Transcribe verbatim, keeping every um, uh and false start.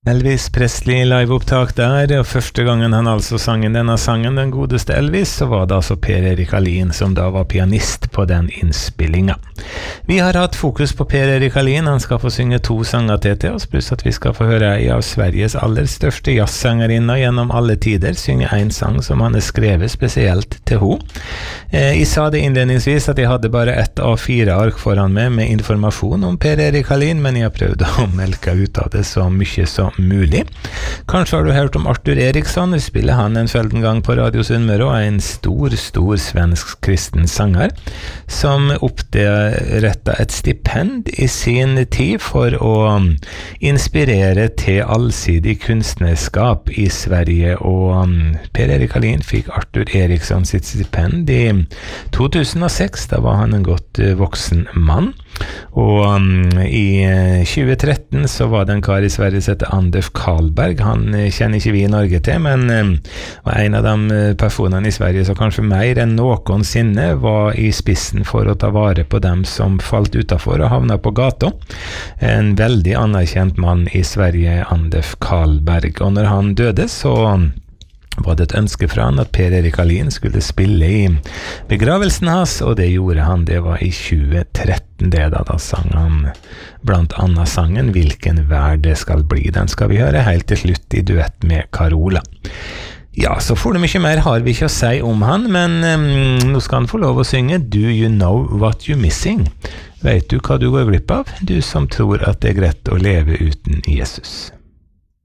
Elvis Presley liveopptak der, og første gangen han altså sang denne sangen, den godeste Elvis, så var det altså Per Erik Alin som da var pianist på den innspillinga. Vi har hatt fokus på Per Erik Alin, han skal få synge to sanger til til oss, pluss at vi skal få høre en av Sveriges aller største jazzsangerinner gjennom alle tider, synge en sang som han er skrevet spesielt til ho. Eh, jeg sa det innledningsvis at jeg hadde bare ett av fire ark foran meg med informasjon om Per Erik Alin, men jeg har prøvd å melke ut av det så mye som mulig. Kanskje har du hørt om Arthur Eriksson, vi spiller han en sjelden gang på Radio Sunnmøre, og er en stor, stor svensk kristen sanger, som opprettet et stipend i sin tid for å inspirere til allsidig kunstnerskap i Sverige, og Per Erik Alin fikk Arthur Eriksson sitt stipend i to tusen og seks, da var han en godt voksen mann, og um, i tjue tretten så var det en kar i Sverige som heter Anders Karlberg. Han kjenner ikke vi i Norge til, men um, var en av de personene i Sverige som kanskje mer enn noensinne var i spissen for å ta vare på dem som falt utenfor og havnet på gata. En veldig anerkjent mann i Sverige, Anders Karlberg, og når han døde så var det et ønske fra han at Per Erik Alin skulle spille i begravelsen hans, og det gjorde han. Det var i tjue tretten det da, da sang han blant annet sangen Hvilken vær det skal bli. Den skal vi høre helt til slutt i duett med Carola. Ja, så for det mye mer har vi ikke å si om han, men um, nå skal han få lov å synge Do You Know What You're Missing? Vet du hva du går glipp av? Du som tror at det er greit å leve uten Jesus.